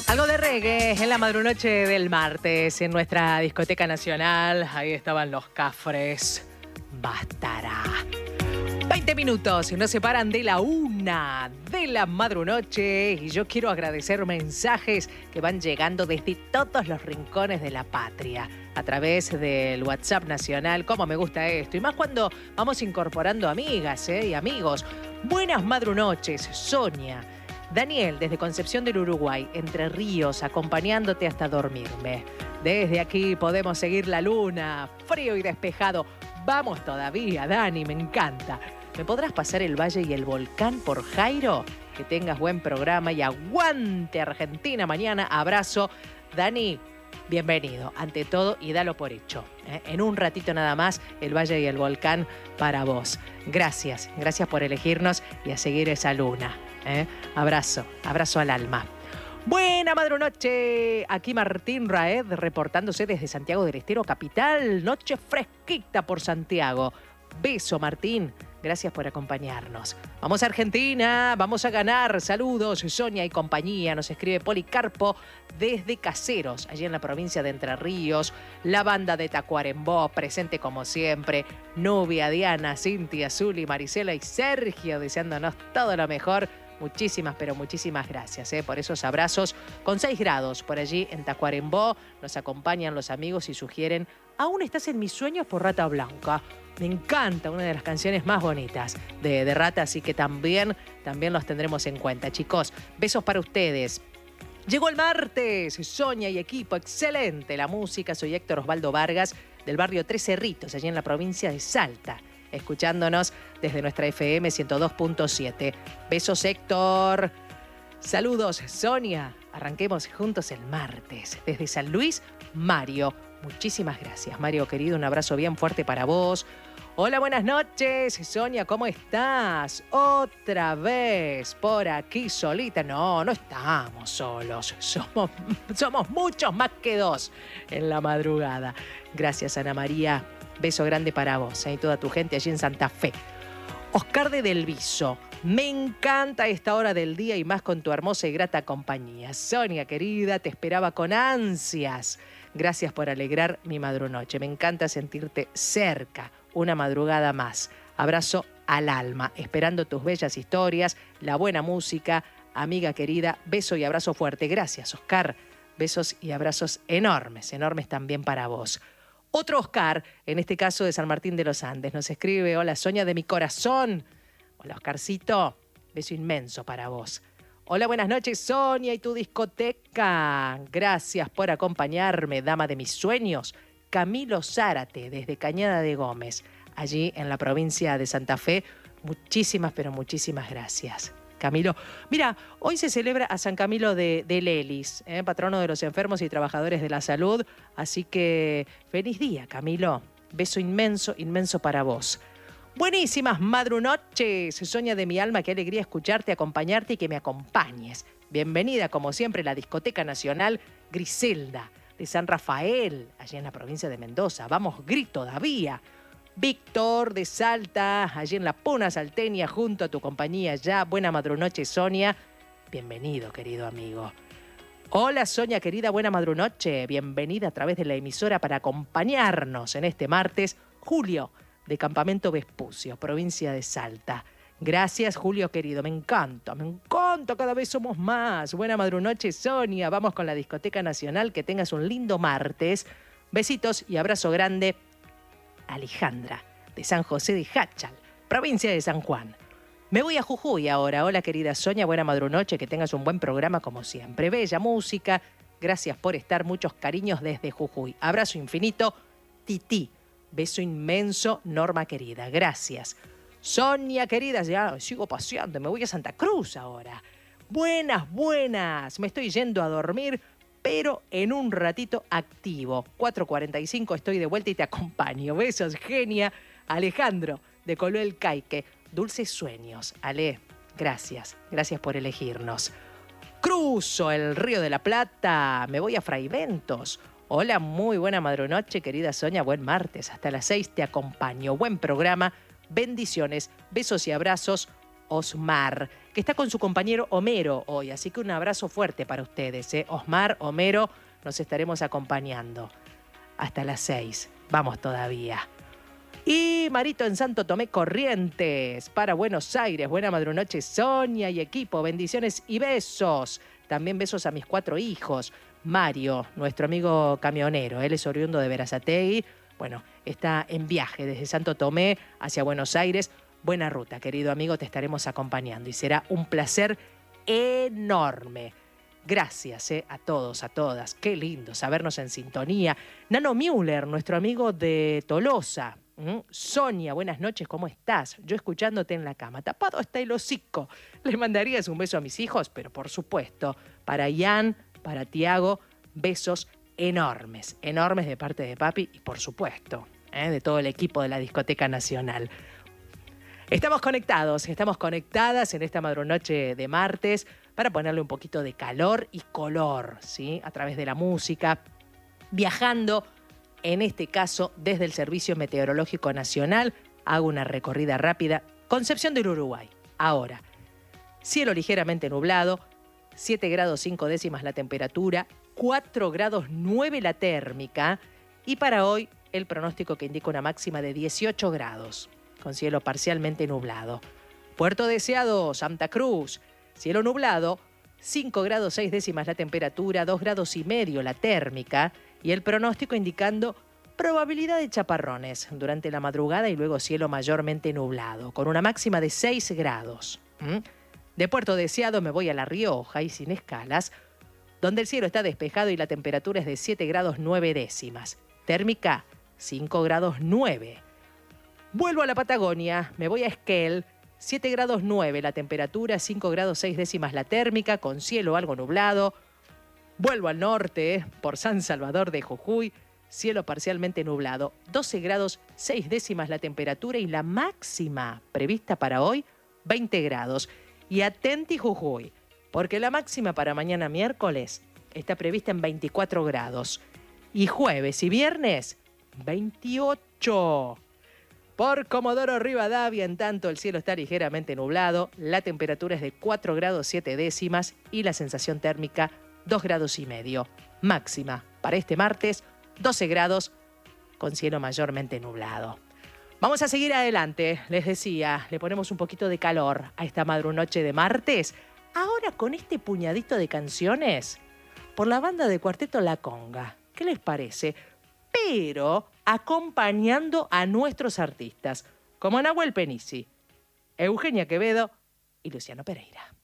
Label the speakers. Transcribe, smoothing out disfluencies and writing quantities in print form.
Speaker 1: Algo de reggae en la madrunoche del martes en nuestra discoteca nacional. Ahí estaban los Cafres. Bastará. 20 minutos nos separan de la 1 de la madrunoche y yo quiero agradecer mensajes que van llegando desde todos los rincones de la patria a través del WhatsApp nacional. Cómo me gusta esto, y más cuando vamos incorporando amigas y amigos. Buenas madrunoches, Sonia. Daniel, desde Concepción del Uruguay, Entre Ríos, acompañándote hasta dormirme. Desde aquí podemos seguir la luna, frío y despejado. Vamos todavía, Dani, me encanta. ¿Me podrás pasar el Valle y el Volcán por Jairo? Que tengas buen programa y aguante Argentina mañana. Abrazo. Dani, bienvenido, ante todo, y dalo por hecho. En un ratito nada más, el Valle y el Volcán para vos. Gracias por elegirnos y a seguir esa luna. Abrazo al alma. Buena madrunoche, aquí Martín Raed reportándose desde Santiago del Estero, capital. Noche fresquita por Santiago. Beso, Martín. Gracias por acompañarnos. Vamos a Argentina, vamos a ganar. Saludos, Sonia y compañía. Nos escribe Policarpo desde Caseros, allí en la provincia de Entre Ríos. La banda de Tacuarembó, presente como siempre. Nubia, Diana, Cintia, Zuli, Marisela y Sergio, deseándonos todo lo mejor. Muchísimas, pero muchísimas gracias por esos abrazos. Con 6 grados por allí en Tacuarembó nos acompañan los amigos y sugieren Aún estás en mis sueños por Rata Blanca. Me encanta, una de las canciones más bonitas de Rata, así que también los tendremos en cuenta. Chicos, besos para ustedes. Llegó el martes, Sonia y equipo, excelente la música. Soy Héctor Osvaldo Vargas, del barrio Tres Cerritos, allí en la provincia de Salta, escuchándonos desde nuestra FM 102.7. Besos, Héctor. Saludos, Sonia. Arranquemos juntos el martes. Desde San Luis, Mario. Muchísimas gracias, Mario querido. Un abrazo bien fuerte para vos. Hola, buenas noches. Sonia, ¿cómo estás? Otra vez por aquí solita. No estamos solos. Somos muchos más que 2 en la madrugada. Gracias, Ana María. Beso grande para vos y toda tu gente allí en Santa Fe. Oscar de Del Viso. Me encanta esta hora del día y más con tu hermosa y grata compañía. Sonia, querida, te esperaba con ansias. Gracias por alegrar mi madrunoche. Me encanta sentirte cerca. Una madrugada más. Abrazo al alma, esperando tus bellas historias, la buena música. Amiga querida, beso y abrazo fuerte. Gracias, Oscar. Besos y abrazos enormes, enormes también para vos. Otro Oscar, en este caso de San Martín de los Andes, nos escribe: hola, Sonia de mi corazón. Hola, Oscarcito. Beso inmenso para vos. Hola, buenas noches, Sonia y tu discoteca. Gracias por acompañarme, dama de mis sueños. Camilo Zárate, desde Cañada de Gómez, allí en la provincia de Santa Fe. Muchísimas, pero muchísimas gracias, Camilo. Mira, hoy se celebra a San Camilo de Lelis, patrono de los enfermos y trabajadores de la salud. Así que feliz día, Camilo. Beso inmenso, inmenso para vos. Buenísimas madrunoches, Sonia de mi alma, qué alegría escucharte, acompañarte y que me acompañes. Bienvenida, como siempre, a la Discoteca Nacional Griselda de San Rafael, allá en la provincia de Mendoza. Vamos, grito todavía. Víctor de Salta, allí en la Puna Salteña, junto a tu compañía ya. Buena madrunoche, Sonia. Bienvenido, querido amigo. Hola, Sonia, querida, buena madrunoche. Bienvenida a través de la emisora para acompañarnos en este martes. Julio, de Campamento Vespucio, provincia de Salta. Gracias, Julio querido, me encanta, cada vez somos más. Buena madrunoche, Sonia. Vamos con la Discoteca Nacional, que tengas un lindo martes. Besitos y abrazo grande. Alejandra, de San José de Jáchal, provincia de San Juan. Me voy a Jujuy ahora. Hola, querida Sonia, buena madrunoche, que tengas un buen programa como siempre. Bella música, gracias por estar, muchos cariños desde Jujuy. Abrazo infinito, Tití. Beso inmenso, Norma querida, gracias. Sonia querida, ya sigo paseando, me voy a Santa Cruz ahora. Buenas, me estoy yendo a dormir, pero en un ratito activo. 4:45 estoy de vuelta y te acompaño. Besos, genia. Alejandro, de Coloel Caique. Dulces sueños. Ale, gracias por elegirnos. Cruzo el Río de la Plata, me voy a Fraiventos. Hola, muy buena madrunoche, querida Sonia. Buen martes, hasta las 6 te acompaño. Buen programa, bendiciones, besos y abrazos, Osmar. Que que está con su compañero Homero hoy. Así que un abrazo fuerte para ustedes, ¿eh? Osmar, Homero, nos estaremos acompañando hasta las 6. Vamos todavía. Y Marito en Santo Tomé, Corrientes, para Buenos Aires. Buena madrunoche, Sonia y equipo. Bendiciones y besos. También besos a mis 4 hijos. Mario, nuestro amigo camionero, él es oriundo de Berazategui. Bueno, está en viaje desde Santo Tomé hacia Buenos Aires. Buena ruta, querido amigo, te estaremos acompañando y será un placer enorme. Gracias a todos, a todas. Qué lindo sabernos en sintonía. Nano Müller, nuestro amigo de Tolosa. Sonia, buenas noches, ¿cómo estás? Yo escuchándote en la cama. Tapado está el hocico. Le mandarías un beso a mis hijos, pero por supuesto, para Ian, para Tiago, besos enormes. Enormes de parte de papi y por supuesto, de todo el equipo de la Discoteca Nacional. Estamos conectadas en esta madrunoche de martes para ponerle un poquito de calor y color, ¿sí? A través de la música, viajando, en este caso, desde el Servicio Meteorológico Nacional. Hago una recorrida rápida. Concepción del Uruguay. Ahora, cielo ligeramente nublado, 7 grados 5 décimas la temperatura, 4 grados 9 la térmica. Y para hoy, el pronóstico que indica una máxima de 18 grados. Con cielo parcialmente nublado. Puerto Deseado, Santa Cruz, cielo nublado, 5 grados 6 décimas la temperatura, 2 grados y medio la térmica y el pronóstico indicando probabilidad de chaparrones durante la madrugada y luego cielo mayormente nublado, con una máxima de 6 grados. De Puerto Deseado me voy a La Rioja y sin escalas, donde el cielo está despejado y la temperatura es de 7 grados 9 décimas. Térmica, 5 grados 9. Vuelvo a la Patagonia, me voy a Esquel, 7 grados 9 la temperatura, 5 grados 6 décimas la térmica, con cielo algo nublado. Vuelvo al norte, por San Salvador de Jujuy, cielo parcialmente nublado, 12 grados 6 décimas la temperatura y la máxima prevista para hoy, 20 grados. Y atenti Jujuy, porque la máxima para mañana miércoles está prevista en 24 grados. Y jueves y viernes, 28. Por Comodoro Rivadavia, en tanto, el cielo está ligeramente nublado, la temperatura es de 4 grados 7 décimas y la sensación térmica 2 grados y medio. Máxima para este martes, 12 grados con cielo mayormente nublado. Vamos a seguir adelante, les decía, le ponemos un poquito de calor a esta madrunoche de martes. Ahora con este puñadito de canciones por la banda de Cuarteto La Conga. ¿Qué les parece? Pero acompañando a nuestros artistas, como Nahuel Penisi, Eugenia Quevedo y Luciano Pereira.